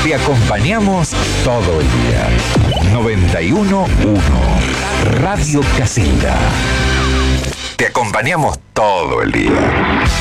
Te acompañamos todo el día. 91.1 Radio Casilda. Te acompañamos todo el día.